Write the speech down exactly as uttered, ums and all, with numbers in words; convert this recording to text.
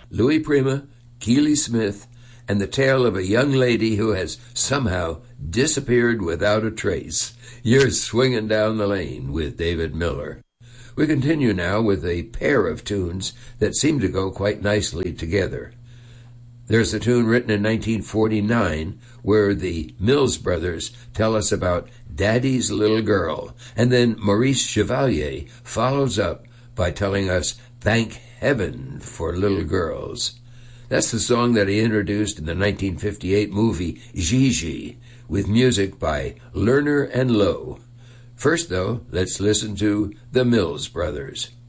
Louis Prima, Keely Smith, and the tale of a young lady who has somehow disappeared without a trace. You're swinging down the lane with David Miller. We continue now with a pair of tunes that seem to go quite nicely together. There's a tune written in nineteen forty-nine where the Mills Brothers tell us about Daddy's Little Girl, and then Maurice Chevalier follows up by telling us, Thank Heaven for Little Girls. That's the song that he introduced in the nineteen fifty-eight movie Gigi, with music by Lerner and Lowe. First, though, let's listen to the Mills Brothers.